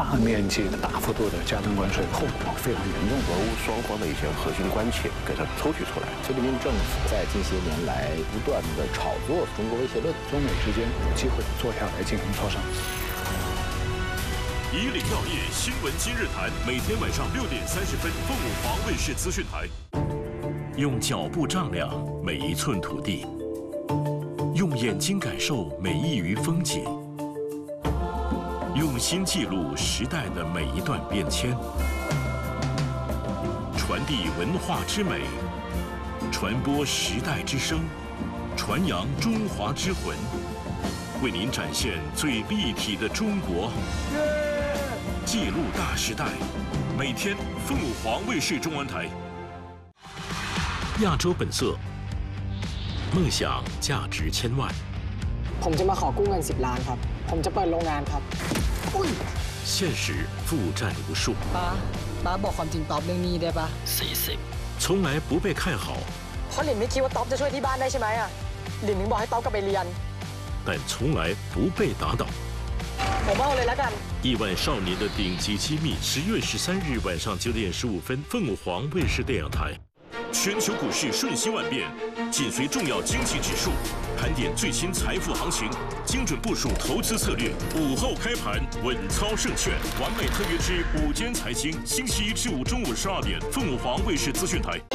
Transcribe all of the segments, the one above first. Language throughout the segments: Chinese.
大面积的、大幅度的加征关税，后果非常严重。 俄乌双方的一些核心关切给它抽取出来。 习近平政府在近些年来不断的炒作中国威胁论， 中美之间有机会坐下来进行磋商。 以岭药业新闻今日谈，每天晚上6点30分，凤舞华卫视资讯台。用脚步丈量每一寸土地，用眼睛感受每一隅风景，用心记录时代的每一段变迁，传递文化之美，传播时代之声，传扬中华之魂，为您展现最立体的中国。记录大时代，每天凤舞华卫视中文台。亚洲本色，梦想价值千万。 ผมจะมาขอกู้เงิน10 ล้านครับผมจะเปิดโรงงานครับ现实负债无数。 ป้าบอกความจริงต๊อบเรื่องนี้ได้ปะ 40从来不被看好， เพราะหลินไม่คิดว่าต๊อบจะช่วยที่บ้านได้ใช่ไหมอ่ะหลินถึงบอกให้ต๊อบกลับไปเรียน但从来不被打倒。 ผมเอาเลยแล้วกัน亿万少年的顶级机密，10月13日晚上9点15分，凤舞华卫视电影台。全球股市瞬息万变，紧随重要经济指数，盘点最新财富行情，精准部署投资策略。午后开盘，稳操胜券，完美特约之午间财经，星期1至5中午12点，凤舞华卫视资讯台。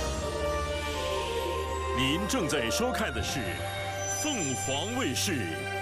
您正在收看的是凤凰卫视